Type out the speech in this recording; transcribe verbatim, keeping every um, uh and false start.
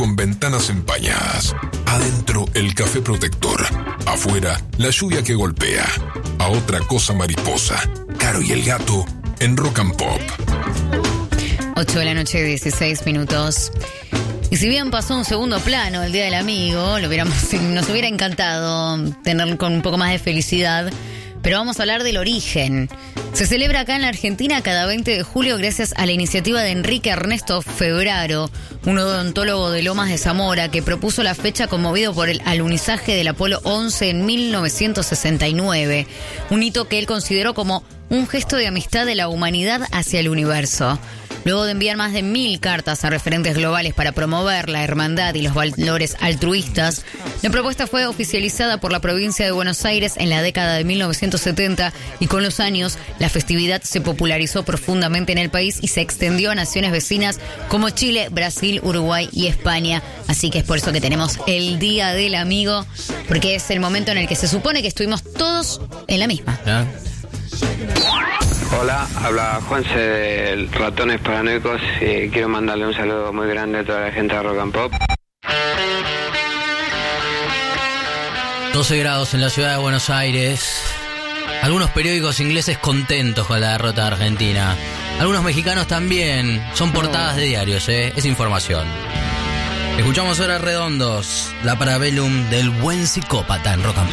con ventanas empañadas. Adentro el café protector. Afuera la lluvia que golpea. A otra cosa mariposa. Caro y el gato en Rock and Pop. ocho de la noche, dieciséis minutos. Y si bien pasó un segundo plano el Día del Amigo, lo hubiéramos, nos hubiera encantado tener con un poco más de felicidad, pero vamos a hablar del origen. Se celebra acá en la Argentina cada veinte de julio gracias a la iniciativa de Enrique Ernesto Febraro, un odontólogo de Lomas de Zamora, que propuso la fecha conmovido por el alunizaje del Apolo once en mil novecientos sesenta y nueve, un hito que él consideró como un gesto de amistad de la humanidad hacia el universo. Luego de enviar más de mil cartas a referentes globales para promover la hermandad y los valores altruistas, la propuesta fue oficializada por la provincia de Buenos Aires en la década de mil novecientos setenta y con los años la festividad se popularizó profundamente en el país y se extendió a naciones vecinas como Chile, Brasil, Uruguay y España. Así que es por eso que tenemos el Día del Amigo, porque es el momento en el que se supone que estuvimos todos en la misma. ¿Ah? Hola, habla Juanse del Ratones Paranoicos y quiero mandarle un saludo muy grande a toda la gente de Rock and Pop. doce grados en la ciudad de Buenos Aires. Algunos periódicos ingleses contentos con la derrota de Argentina. Algunos mexicanos también. Son portadas de diarios, ¿eh? Es información. Escuchamos ahora Redondos, la Parabellum del buen psicópata en Rock and Pop.